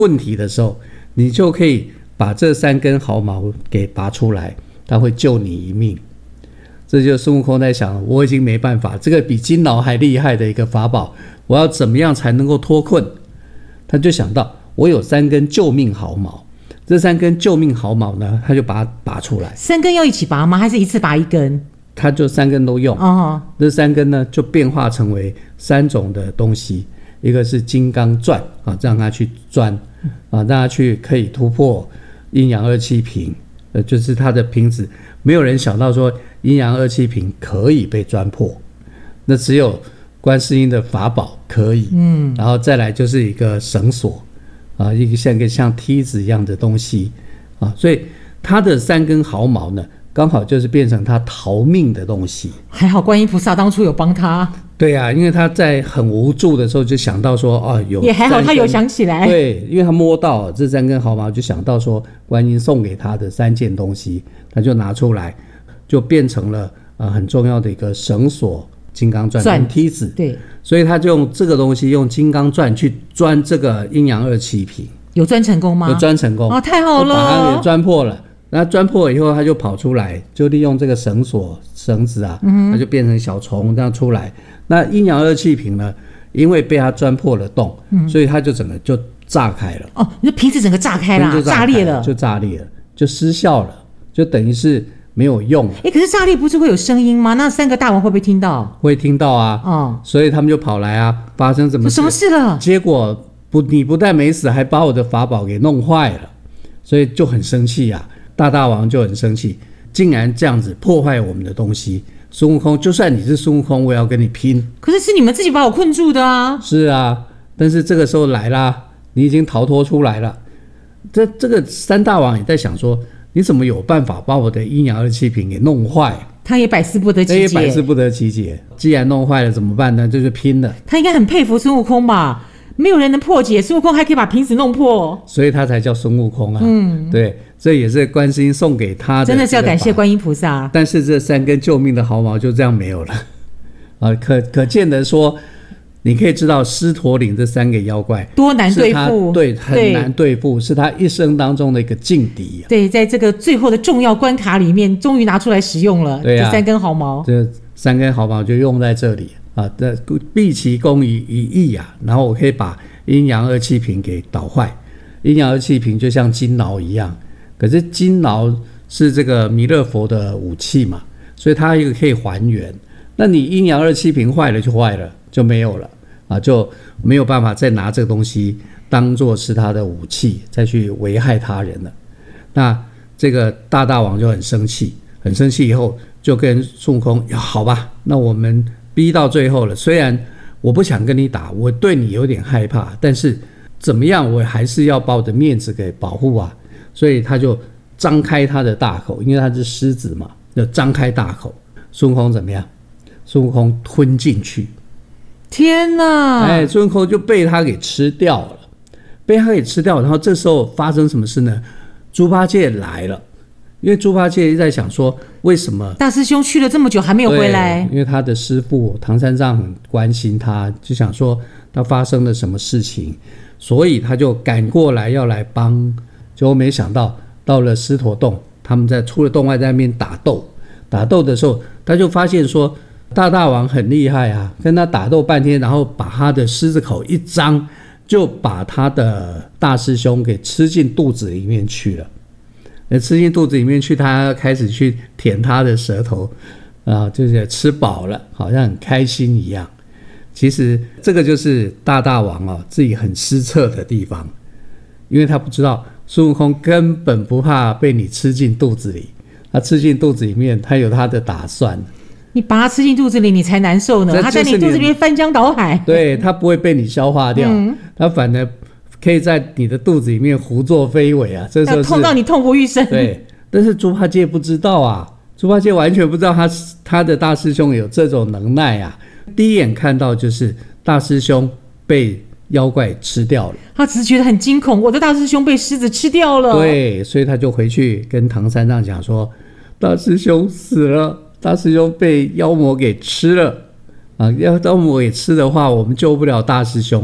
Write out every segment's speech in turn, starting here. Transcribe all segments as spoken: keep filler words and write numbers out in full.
问题的时候，你就可以把这三根毫毛给拔出来，它会救你一命。这就是孙悟空在想，我已经没办法，这个比金挠还厉害的一个法宝，我要怎么样才能够脱困？他就想到，我有三根救命毫毛，这三根救命毫毛呢，他就把它拔出来。 三根要一起拔吗？还是一次拔一根？ 他就三根都用。哦，这三根呢，就变化成为三种的东西，一个是金刚钻啊，让它去钻啊，让它去可以突破阴阳二气瓶，呃，就是它的瓶子，没有人想到说阴阳二气瓶可以被钻破，那只有观世音的法宝可以。嗯，然后再来就是一个绳索啊，一个像一个像梯子一样的东西啊，所以它的三根毫毛呢，刚好就是变成他逃命的东西。 还好观音菩萨当初有帮他。 对啊，因为他在很无助的时候就想到说，哦，有也还好他有想起来。 对，因为他摸到这三根毫毛，就想到说观音送给他的三件东西，他就拿出来，就变成了呃很重要的一个绳索、金刚钻跟梯子。 对， 所以他就用这个东西，用金刚钻去钻这个阴阳二气瓶。 有钻成功吗？ 有钻成功。 哦，太好了， 把它给钻破了。那钻破了以后，他就跑出来，就利用这个绳索、绳子啊，它就变成小虫这样出来。那阴阳二气瓶呢，因为被他钻破了洞，嗯、所以它就整个就炸开了。 哦，你的瓶子整个炸开了，炸裂了， 就炸裂了，就失效了，就等于是没有用。 哎，可是炸裂不是会有声音吗？那三个大王会不会听到？ 会听到啊。哦，所以他们就跑来啊，发生什么事？ 什么事了？ 结果不，你不但没死，还把我的法宝给弄坏了，所以就很生气啊。大大王就很生气，竟然这样子破坏我们的东西。孙悟空，就算你是孙悟空，我也要跟你拼。 可是是你们自己把我困住的啊。 是啊，但是这个时候来啦，你已经逃脱出来了。这这个三大王也在想说，你怎么有办法把我的阴阳二气瓶给弄坏？ 他也百思不得其解。 他也百思不得其解。既然弄坏了怎么办呢？就是拼了。 他应该很佩服孙悟空吧？没有人能破解，孙悟空还可以把瓶子弄破， 所以他才叫孙悟空啊。嗯，对，这也是观世音送给他的， 真的是要感谢观音菩萨。 但是这三根救命的毫毛就这样没有了啊！可可见得说，你可以知道狮驼岭这三个妖怪多难对付， 对，很难对付，是他一生当中的一个劲敌、啊。 对，在这个最后的重要关卡里面，终于拿出来使用了。对啊，这三根毫毛， 这三根毫毛就用在这里。啊，这毕其功于一役啊，然后我可以把阴阳二气瓶给捣坏。阴阳二气瓶就像金挠一样，可是金挠是这个弥勒佛的武器嘛，所以它一个可以还原。那你阴阳二气瓶坏了就坏了，就没有了啊，就没有办法再拿这个东西当作是他的武器，再去危害他人了。那这个大大王就很生气，很生气以后就跟孙悟空，好吧，那我们逼到最后了，虽然我不想跟你打，我对你有点害怕，但是怎么样我还是要把我的面子给保护啊，所以他就张开他的大口，因为他是狮子嘛，就张开大口。孙悟空怎么样？孙悟空吞进去。 天哪！ 哎，孙悟空就被他给吃掉了，被他给吃掉了。然后这时候发生什么事呢？猪八戒来了。因为猪八戒在想说，为什么大师兄去了这么久还没有回来？ 因为他的师父唐三藏很关心他，就想说他发生了什么事情，所以他就赶过来要来帮。结果没想到到了狮驼洞，他们在出了洞外在那边打斗，打斗的时候，他就发现说大大王很厉害啊，跟他打斗半天，然后把他的狮子口一张，就把他的大师兄给吃进肚子里面去了。吃进肚子里面去，他开始去舔他的舌头啊，就是吃饱了，好像很开心一样。其实这个就是大大王哦自己很失策的地方，因为他不知道孙悟空根本不怕被你吃进肚子里，他吃进肚子里面，他有他的打算。 你把他吃进肚子里，你才难受呢。他在你肚子里面翻江倒海， 对，他不会被你消化掉，嗯、他反而可以在你的肚子里面胡作非为啊！这时候是痛到你痛不欲生。 对，但是猪八戒不知道啊，猪八戒完全不知道他他的大师兄有这种能耐啊！第一眼看到就是大师兄被妖怪吃掉了， 他只是觉得很惊恐，我的大师兄被狮子吃掉了。 对，所以他就回去跟唐三藏讲说，大师兄死了，大师兄被妖魔给吃了啊！要妖魔给吃的话，我们救不了大师兄。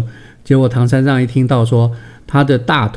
结果唐三藏一听到说他的大